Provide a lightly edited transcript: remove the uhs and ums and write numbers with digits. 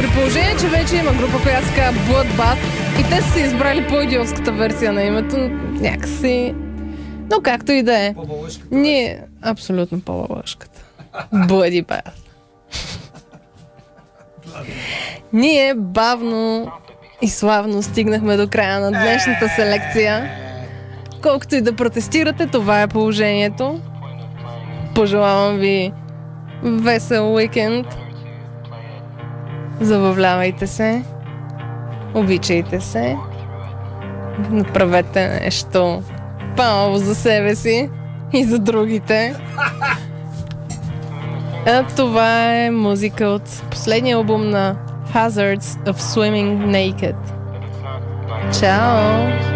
При положение, че вече има група, която се казва Bloodbath и те са си избрали по-идиотската версия на името, някакси... Но както и да е. Ние... Абсолютно по-лъжката. Bloodbath. Ние бавно и славно стигнахме до края на днешната селекция. Колкото и да протестирате, това е положението. Пожелавам ви весел уикенд. Забавлявайте се. Обичайте се. Направете нещо по-ново за себе си и за другите. А това е музика от последния албум на Hazards of Swimming Naked. Чао!